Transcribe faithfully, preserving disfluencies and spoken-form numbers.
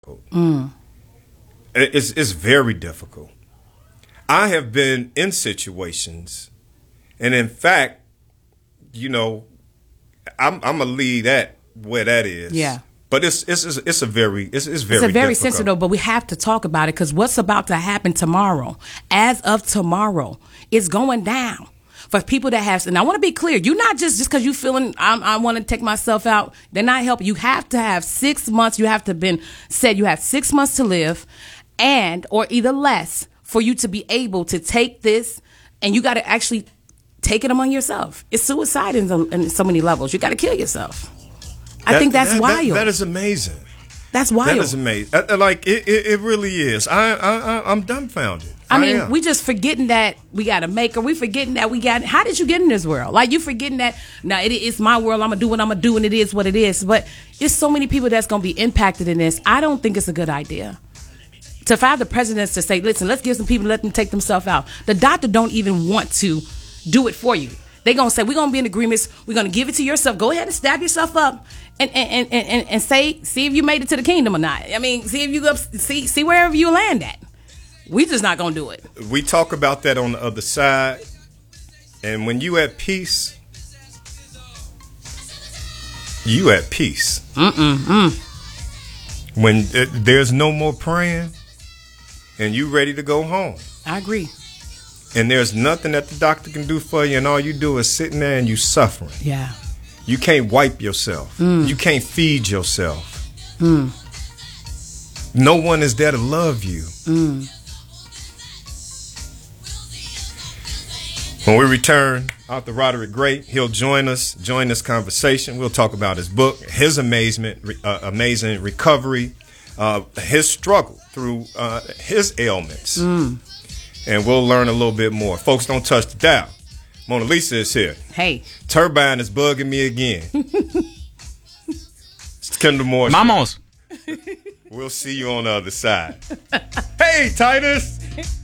difficult. Mm. It's, it's very difficult. I have been in situations, and in fact, you know, I'm, I'm gonna leave that where that is. Yeah. But it's it's it's, it's a very it's, it's very it's a very difficult. sensitive. But we have to talk about it because what's about to happen tomorrow, as of tomorrow, is going down. For people that have, and I want to be clear, you're not just just because you feeling I'm, I want to take myself out. They're not helping. You have to have six months. You have to been said you have six months to live, and or either less for you to be able to take this, and you got to actually take it among yourself. It's suicide in, the, in so many levels. You got to kill yourself. I that, think that's that, wild. That, that is amazing. That's wild. That is amazing. I, like it, it, it really is. I, I, I'm dumbfounded. I mean, I we just forgetting that we got a maker. We forgetting that we got. How did you get in this world? Like you forgetting that now it, it's my world. I'm gonna do what I'm gonna do, and it is what it is. But it's so many people that's gonna be impacted in this. I don't think it's a good idea to have the presidents to say, "Listen, let's give some people, let them take themselves out." The doctor don't even want to do it for you. They're gonna say, "We're gonna be in agreements. We're gonna give it to yourself. Go ahead and stab yourself up, and and and and, and say, see if you made it to the kingdom or not. I mean, see if you go, see see wherever you land at." We just not gonna do it. We talk about that on the other side, and when you at peace, you at peace. Mm-mm-mm. When uh, there's no more praying, and you ready to go home. I agree. And there's nothing that the doctor can do for you, and all you do is sitting there and you suffering. Yeah. You can't wipe yourself. Mm. You can't feed yourself. Mm. No one is there to love you. Mm. When we return, Author Roderick Gray, he'll join us, join this conversation. We'll talk about his book, his amazement, uh, amazing recovery, uh, his struggle through uh, his ailments. Mm. And we'll learn a little bit more. Folks, don't touch the dial. Mona Lisa is here. Hey. Turbine is bugging me again. It's Kendall Moore. Vamos. We'll see you on the other side. Hey, Titus.